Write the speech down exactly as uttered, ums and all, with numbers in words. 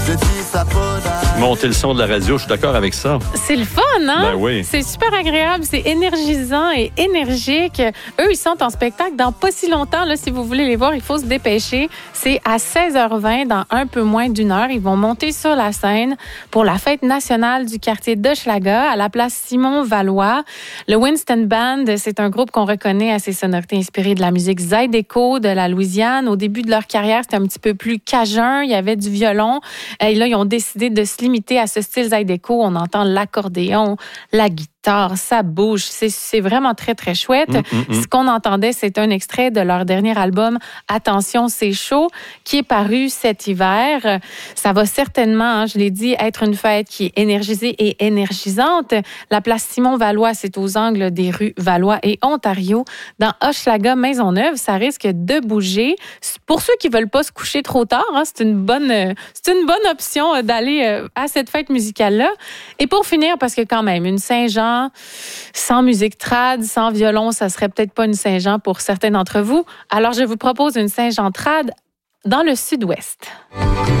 Monter le son de la radio, je suis d'accord avec ça. C'est le fun, hein? Ben oui. C'est super agréable, c'est énergisant et énergique. Eux, ils sont en spectacle dans pas si longtemps. Là, si vous voulez les voir, il faut se dépêcher. C'est à seize heures vingt, dans un peu moins d'une heure. Ils vont monter sur la scène pour la fête nationale du quartier d'Hochelaga à la place Simon-Valois. Le Winston Band, c'est un groupe qu'on reconnaît à ses sonorités inspirées de la musique Zydeco de la Louisiane. Au début de leur carrière, c'était un petit peu plus cajun. Il y avait du violon. Et là, ils ont décidé de se limiter à ce style Zydeco. On entend l'accordéon, la guitare, ça bouge. C'est, c'est vraiment très, très chouette. Mm, mm, mm. Ce qu'on entendait, c'est un extrait de leur dernier album « Attention, c'est chaud » qui est paru cet hiver. Ça va certainement, hein, je l'ai dit, être une fête qui est énergisée et énergisante. La place Simon-Valois, c'est aux angles des rues Valois et Ontario. Dans Hochelaga, Maisonneuve, ça risque de bouger. Pour ceux qui ne veulent pas se coucher trop tard, hein, c'est une bonne, c'est une bonne option d'aller à cette fête musicale-là. Et pour finir, parce que quand même, une Saint-Jean sans musique trad, sans violon, ça serait peut-être pas une Saint-Jean pour certains d'entre vous. Alors, je vous propose une Saint-Jean trad dans le sud-ouest.